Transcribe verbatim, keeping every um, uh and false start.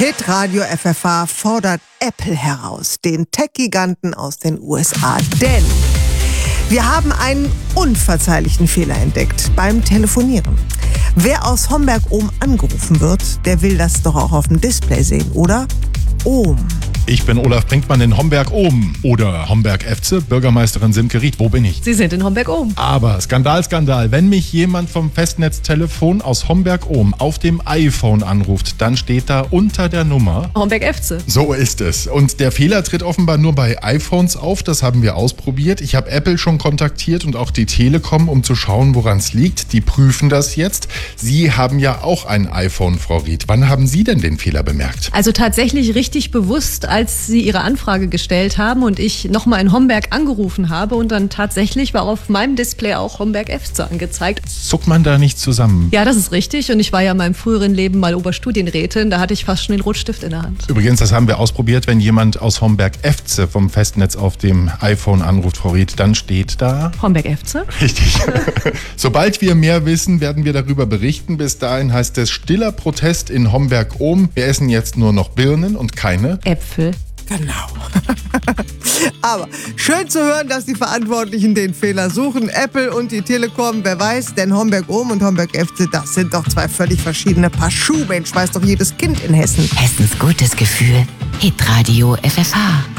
Hitradio F F H fordert Apple heraus, den Tech-Giganten aus den U S A. Denn wir haben einen unverzeihlichen Fehler entdeckt beim Telefonieren. Wer aus Homberg-Ohm angerufen wird, der will das doch auch auf dem Display sehen, oder? Ohm. Ich bin Olaf Brinkmann in Homberg-Ohm oder Homberg-Efze, Bürgermeisterin Simke Ried. Wo bin ich? Sie sind in Homberg-Ohm. Aber Skandal, Skandal. Wenn mich jemand vom Festnetztelefon aus Homberg-Ohm auf dem iPhone anruft, dann steht da unter der Nummer Homberg-Efze. So ist es. Und der Fehler tritt offenbar nur bei iPhones auf. Das haben wir ausprobiert. Ich habe Apple schon kontaktiert und auch die Telekom, um zu schauen, woran es liegt. Die prüfen das jetzt. Sie haben ja auch ein iPhone, Frau Ried. Wann haben Sie denn den Fehler bemerkt? Also tatsächlich richtig bewusst, als Sie Ihre Anfrage gestellt haben und ich nochmal in Homberg angerufen habe und dann tatsächlich war auf meinem Display auch Homberg-Efze angezeigt. Zuckt man da nicht zusammen? Ja, das ist richtig und ich war ja in meinem früheren Leben mal Oberstudienrätin, da hatte ich fast schon den Rotstift in der Hand. Übrigens, das haben wir ausprobiert, wenn jemand aus Homberg-Efze vom Festnetz auf dem iPhone anruft, Frau Ried, dann steht da Homberg-Efze? Richtig. Sobald wir mehr wissen, werden wir darüber berichten. Bis dahin heißt es stiller Protest in Homberg-Ohm. Wir essen jetzt nur noch Birnen und keine Äpfel. Genau. Aber schön zu hören, dass die Verantwortlichen den Fehler suchen. Apple und die Telekom, wer weiß, denn Homberg-Ohm und Homberg-Efze, das sind doch zwei völlig verschiedene Paar Schuhe. Mensch, weiß doch jedes Kind in Hessen. Hessens gutes Gefühl. Hitradio F F H.